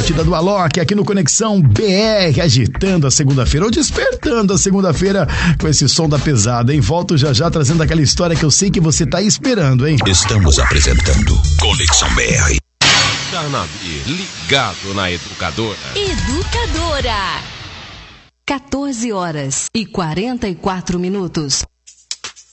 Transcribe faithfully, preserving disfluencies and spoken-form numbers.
batida do Alok aqui no Conexão B R, agitando a segunda-feira ou despertando a segunda-feira com esse som da pesada, hein? Volto já já trazendo aquela história que eu sei que você tá esperando, hein? Estamos apresentando Conexão B R. Carnavi, ligado na Educadora. Educadora. quatorze horas e quarenta e quatro minutos.